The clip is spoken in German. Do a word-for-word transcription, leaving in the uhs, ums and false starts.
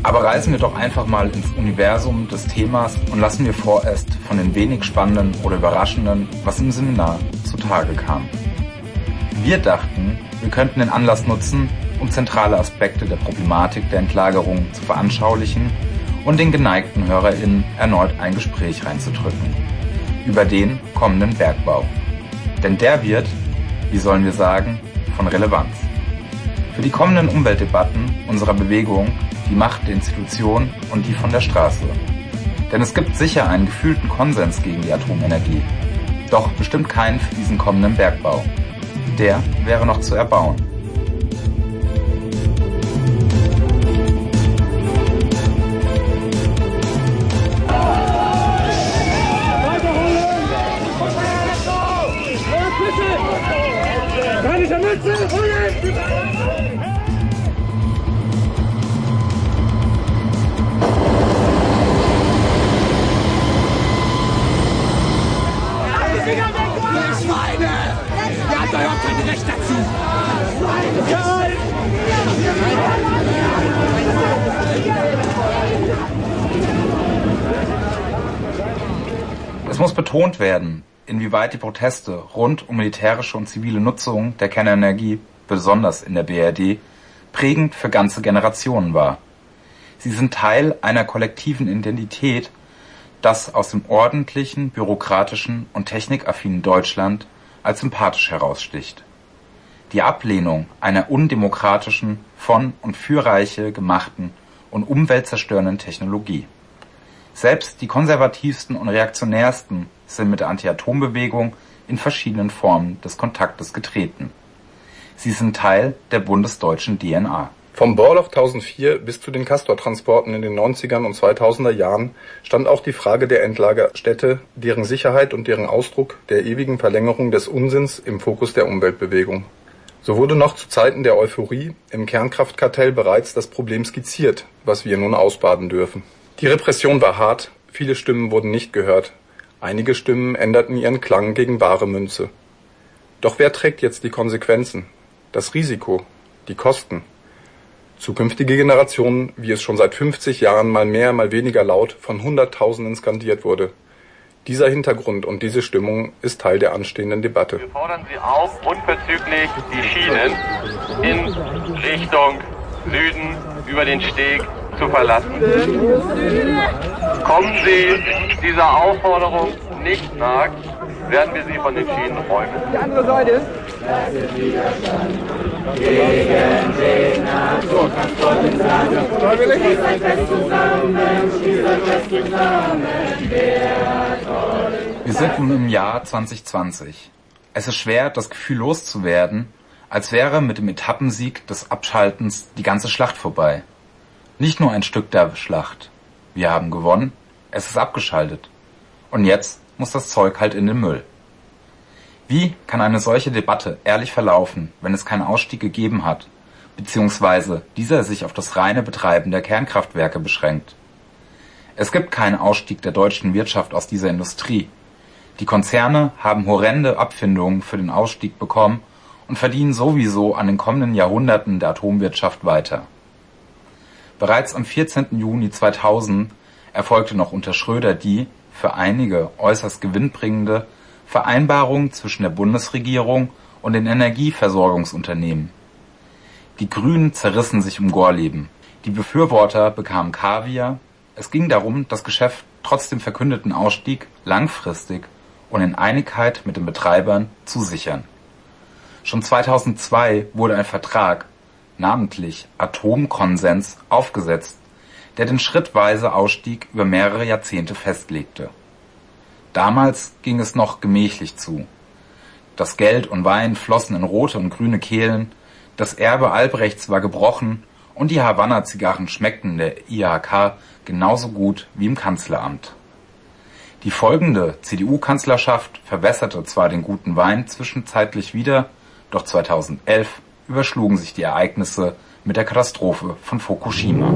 Aber reisen wir doch einfach mal ins Universum des Themas und lassen wir vorerst von den wenig spannenden oder überraschenden, was im Seminar zutage kam. Wir dachten, wir könnten den Anlass nutzen, um zentrale Aspekte der Problematik der Endlagerung zu veranschaulichen und den geneigten HörerInnen erneut ein Gespräch reinzudrücken über den kommenden Bergbau. Denn der wird, wie sollen wir sagen, von Relevanz. Für die kommenden Umweltdebatten unserer Bewegung, die Macht der Institution und die von der Straße. Denn es gibt sicher einen gefühlten Konsens gegen die Atomenergie. Doch bestimmt keinen für diesen kommenden Bergbau. Der wäre noch zu erbauen. Schweine! Ihr habt überhaupt kein Recht dazu! Es muss betont werden, inwieweit die Proteste rund um militärische und zivile Nutzung der Kernenergie, besonders in der B R D, prägend für ganze Generationen war. Sie sind Teil einer kollektiven Identität, das aus dem ordentlichen, bürokratischen und technikaffinen Deutschland als sympathisch heraussticht. Die Ablehnung einer undemokratischen, von und für Reiche gemachten und umweltzerstörenden Technologie. Selbst die konservativsten und reaktionärsten sind mit der Anti-Atom-Bewegung in verschiedenen Formen des Kontaktes getreten. Sie sind Teil der bundesdeutschen D N A. Vom Bohrloch tausendvier bis zu den Castor-Transporten in den neunzigern und zweitausender Jahren stand auch die Frage der Endlagerstätte, deren Sicherheit und deren Ausdruck der ewigen Verlängerung des Unsinns im Fokus der Umweltbewegung. So wurde noch zu Zeiten der Euphorie im Kernkraftkartell bereits das Problem skizziert, was wir nun ausbaden dürfen. Die Repression war hart, viele Stimmen wurden nicht gehört, einige Stimmen änderten ihren Klang gegen bare Münze. Doch wer trägt jetzt die Konsequenzen, das Risiko, die Kosten? Zukünftige Generationen, wie es schon seit fünfzig Jahren mal mehr, mal weniger laut von Hunderttausenden skandiert wurde. Dieser Hintergrund und diese Stimmung ist Teil der anstehenden Debatte. Wir fordern Sie auf, unverzüglich die Schienen in Richtung Süden über den Steg zu verlassen. Kommen Sie dieser Aufforderung nicht nach, werden wir Sie von den Schienen räumen. Die andere Seite. Gegen den Atomtransport ins Land. Schließt euch fest zusammen, schließt euch fest zusammen, der Toll. Wir sind nun im Jahr zwanzig zwanzig. Es ist schwer, das Gefühl loszuwerden, als wäre mit dem Etappensieg des Abschaltens die ganze Schlacht vorbei. Nicht nur ein Stück der Schlacht. Wir haben gewonnen, es ist abgeschaltet. Und jetzt muss das Zeug halt in den Müll. Wie kann eine solche Debatte ehrlich verlaufen, wenn es keinen Ausstieg gegeben hat, beziehungsweise dieser sich auf das reine Betreiben der Kernkraftwerke beschränkt? Es gibt keinen Ausstieg der deutschen Wirtschaft aus dieser Industrie. Die Konzerne haben horrende Abfindungen für den Ausstieg bekommen und verdienen sowieso an den kommenden Jahrhunderten der Atomwirtschaft weiter. Bereits am vierzehnten Juni zweitausend erfolgte noch unter Schröder die, für einige äußerst gewinnbringende, Vereinbarung zwischen der Bundesregierung und den Energieversorgungsunternehmen. Die Grünen zerrissen sich um Gorleben. Die Befürworter bekamen Kaviar. Es ging darum, das Geschäft trotz dem verkündeten Ausstieg langfristig und in Einigkeit mit den Betreibern zu sichern. Schon zweitausendzwei wurde ein Vertrag, namentlich Atomkonsens, aufgesetzt, der den schrittweise Ausstieg über mehrere Jahrzehnte festlegte. Damals ging es noch gemächlich zu. Das Geld und Wein flossen in rote und grüne Kehlen, das Erbe Albrechts war gebrochen und die Havanna-Zigarren schmeckten der I H K genauso gut wie im Kanzleramt. Die folgende C D U-Kanzlerschaft verbesserte zwar den guten Wein zwischenzeitlich wieder, doch zweitausendelf überschlugen sich die Ereignisse mit der Katastrophe von Fukushima.